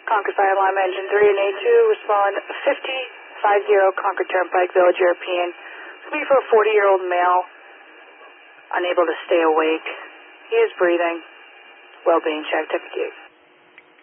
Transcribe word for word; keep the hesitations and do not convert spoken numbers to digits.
Concord Fire Alarm Engine three and A two, respond fifty fifty Concord Turnpike, Village European. This will be for a forty-year-old male, unable to stay awake. He is breathing. Well-being check, type of